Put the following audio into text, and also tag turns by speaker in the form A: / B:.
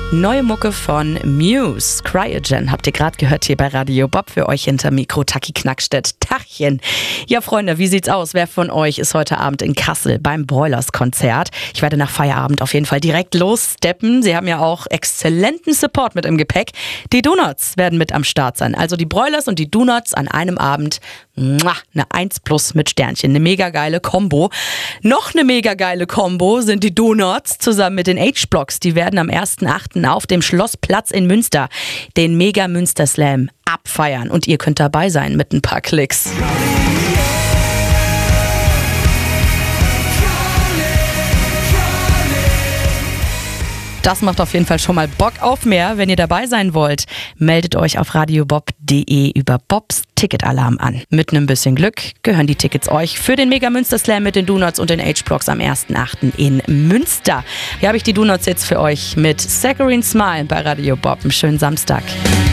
A: Neue Mucke von Muse, Cryogen, habt ihr gerade gehört hier bei Radio Bob, für euch hinter Mikro Taki Knackstedt. Tachchen. Ja, Freunde, wie sieht's aus? Wer von euch ist heute Abend in Kassel beim Broilers-Konzert? Ich werde nach Feierabend auf jeden Fall direkt lossteppen. Sie haben ja auch exzellenten Support mit im Gepäck. Die Donuts werden mit am Start sein. Also die Broilers und die Donuts an einem Abend. Eine 1+ mit Sternchen. Eine mega geile Kombo. Noch eine mega geile Kombo sind die Donuts zusammen mit den H-Blocks. Die werden am 1.8. auf dem Schlossplatz in Münster den Mega Münster Slam abfeiern. Und ihr könnt dabei sein mit ein paar Klicks. Das macht auf jeden Fall schon mal Bock auf mehr. Wenn ihr dabei sein wollt, meldet euch auf radiobob.de über Bobs Ticketalarm an. Mit einem bisschen Glück gehören die Tickets euch für den Mega Münster Slam mit den Donuts und den H-Blocks am 1.8. in Münster. Hier habe ich die Donuts jetzt für euch mit Saccharine Smile bei Radio Bob. Einen schönen Samstag.